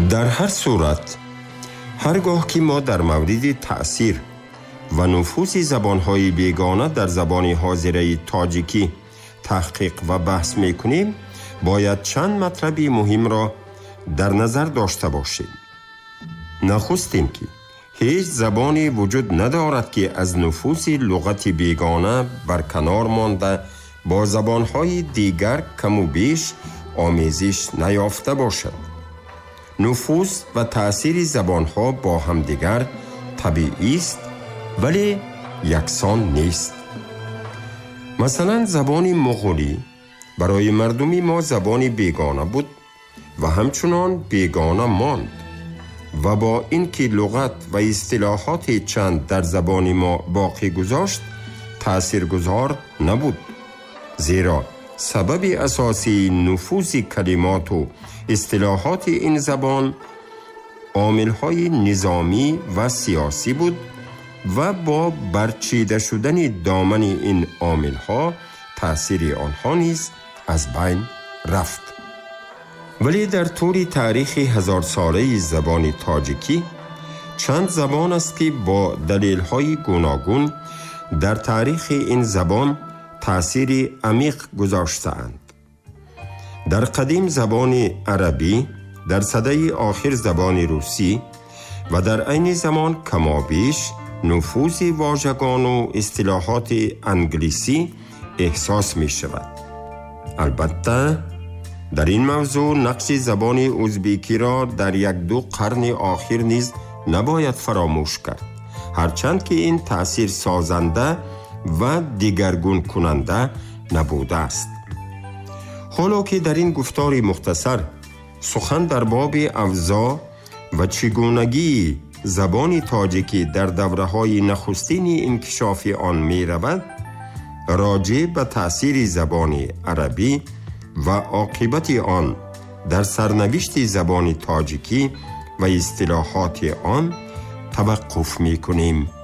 در هر صورت هرگاه که ما در مورد تأثیر و نفوذ زبانهای بیگانه در زبان حاضره تاجیکی تحقیق و بحث میکنیم، باید چند مطلب مهم را در نظر داشته باشیم. نخست اینکه هیچ زبانی وجود ندارد که از نفوذ لغت بیگانه برکنار مانده با زبانهای دیگر کم و بیش آمیزش نیافته باشد. نفوذ و تأثیر زبانها با هم دیگر طبیعی است ولی یکسان نیست. مثلا زبان مغولی برای مردمی ما زبانی بیگانه بود و همچنان بیگانه ماند و با اینکه لغت و اصطلاحات چند در زبان ما باقی گذاشت تأثیرگذار نبود، زیرا سبب اساسی نفوذ کلمات و اصطلاحات این زبان عامل‌های نظامی و سیاسی بود و با برچیده شدن دامن این عامل‌ها تأثیر آنها نیز از بین رفت. ولی در طول تاریخ 1000 ساله زبان تاجیکی چند زبان است که با دلیل‌های گوناگون در تاریخ این زبان تأثیر عمیق گذاشتند. در قدیم زبان عربی، در سده آخر زبان روسی و در عین زمان کمابیش نفوذ واژگان و اصطلاحات انگلیسی احساس می شود. البته در این موضوع نقش زبان ازبکی را در 1-2 قرن آخر نیز نباید فراموش کرد، هرچند که این تأثیر سازنده و دیگرگون کننده نبوده است. حالا که در این گفتار مختصر سخن در باب اوضاع و چگونگی زبان تاجیکی در دوره‌های نخستین انکشاف آن می رود، راجع به تأثیر زبان عربی و عاقبت آن در سرنوشت زبان تاجیکی و اصطلاحات آن توقف می کنیم.